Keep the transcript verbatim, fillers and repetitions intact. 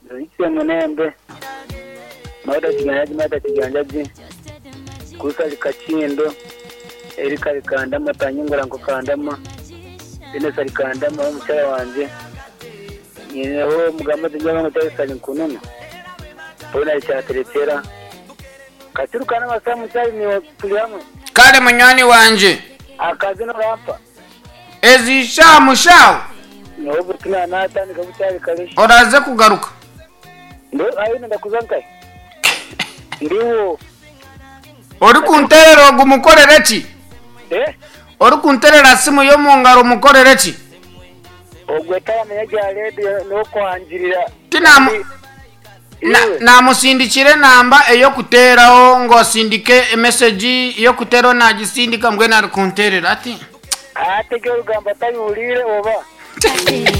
Ise munembe. Mada kiganyaji mada kiganyaji. Kusa likachindo. Erika likandama tanyungura nkukandama. Dine salikandama umuchara wanje. Nyeneho mugamaze njama mutari salinkununa. Pona ichateretera. Kachirukana masa muchari ni tuliamwe. Kale munywani wanje. Akazi no rampa. Ezisha mushawo. No butuna nata ni kabutari kalishi. Oraze kugaruka. Ndo ayine ndakuzankai. Ndiwo. Ori kunterero gumukorere ki? Eh? Ori kunterera simu yo mu ngaro mukorere ki? Ogweta amenyaga radio no kwanjirira. Tinamu na namusindikire namba eyo kuteraho ngo sindike message yo kutero nagisindika mbwe na kunterera ati ate gyo gamba tayulire oba